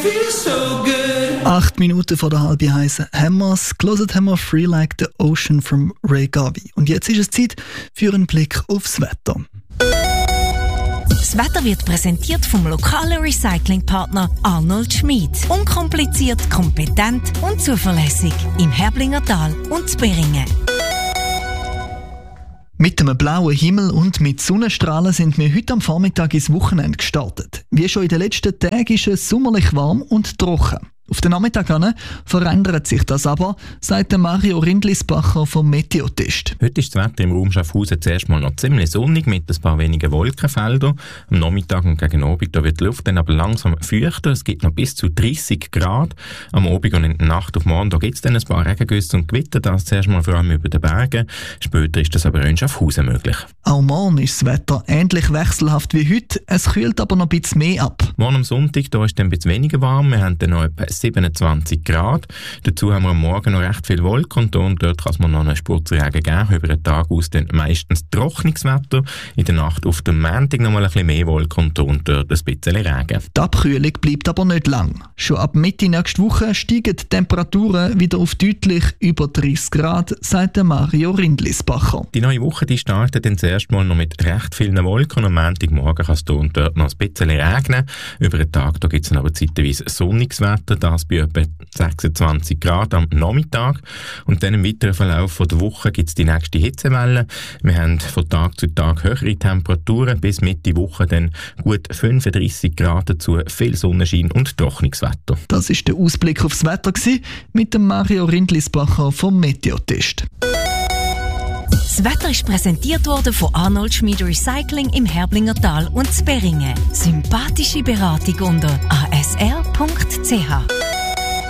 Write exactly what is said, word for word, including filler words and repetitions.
Acht Minuten vor der halben heißen haben wir es. Gehört haben wir Free Like the Ocean from Ray Garvey. Und jetzt ist es Zeit für einen Blick aufs Wetter. Das Wetter wird präsentiert vom lokalen Recyclingpartner Arnold Schmid. Unkompliziert, kompetent und zuverlässig. Im Herblinger Tal und Zberingen. Mit einem blauen Himmel und mit Sonnenstrahlen sind wir heute am Vormittag ins Wochenende gestartet. Wie schon in den letzten Tagen ist es sommerlich warm und trocken. Auf den Nachmittag hin verändert sich das aber, sagt Mario Rindlisbacher vom Meteotest. Heute ist das Wetter im Raum Schaffhausen zuerst mal noch ziemlich sonnig mit ein paar wenigen Wolkenfeldern. Am Nachmittag und gegen Abend da wird die Luft dann aber langsam feuchter. Es gibt noch bis zu dreissig Grad. Am Abend und in der Nacht auf morgen gibt es dann ein paar Regengüsse und Gewitter. Das zuerst mal vor allem über den Bergen. Später ist das aber auch in Schaffhausen möglich. Auch morgen ist das Wetter ähnlich wechselhaft wie heute. Es kühlt aber noch ein bisschen mehr ab. Morgen am Sonntag da ist es ein bisschen weniger warm. Wir haben dann noch etwa siebenundzwanzig Grad. Dazu haben wir am Morgen noch recht viel Wolken und dort kann es noch einen Spurzregen geben. Über den Tag aus dann meistens trockenes Wetter. In der Nacht auf dem Montag noch mal ein bisschen mehr Wolken und dort ein bisschen Regen. Die Abkühlung bleibt aber nicht lang. Schon ab Mitte nächste Woche steigen die Temperaturen wieder auf deutlich über dreißig Grad, sagt Mario Rindlisbacher. Die neue Woche die startet dann zuerst mal noch mit recht vielen Wolken. Am Montagmorgen kann es hier und dort noch ein bisschen regnen. Über den Tag gibt es dann aber zeitweise sonniges Wetter. Das bei etwa sechsundzwanzig Grad am Nachmittag. Und dann im weiteren Verlauf der Woche gibt es die nächste Hitzewelle. Wir haben von Tag zu Tag höhere Temperaturen. Bis Mitte Woche dann gut fünfunddreissig Grad, dazu viel Sonnenschein und trockenes Wetter. Das war der Ausblick aufs Wetter mit dem Mario Rindlisbacher vom Meteotest. Das Wetter ist präsentiert worden von Arnold Schmid Recycling im Herblinger Tal und Zberingen. Sympathische Beratung unter a s r punkt c h.